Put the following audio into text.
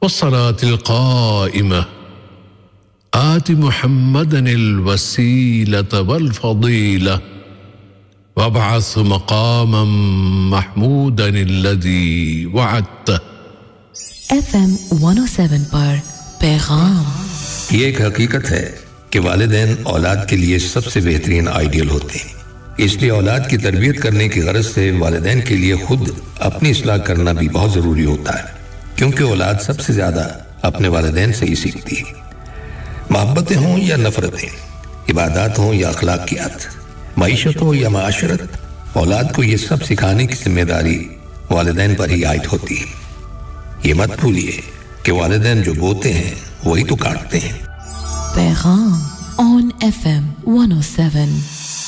वस्सलातिल क़ाइमा आति मुहम्मदनिल वसीलत वल फ़दीला वबअस मक़ामम महमूदनिल्लज़ी वअदत। FM 107 पर पैगाम। ये एक हकीकत है कि वालिदैन औलाद के लिए सबसे बेहतरीन आइडियल होते हैं, इसलिए औलाद की तरबियत करने की गरज से वालिदैन के लिए खुद अपनी इस्लाह करना भी बहुत ज़रूरी होता है, क्योंकि औलाद सबसे ज़्यादा अपने वालिदैन से ही सीखती है। मोहब्बतें हों या नफरतें, इबादत हों या अखलाकियात, मईशत हो या माशरत, औलाद को ये सब सिखाने की जिम्मेदारी वालिदैन पर ही आयद होती है। ये मत भूलिए कि वालिदैन जो बोते हैं वही तो काटते हैं। पैगाम on FM 107।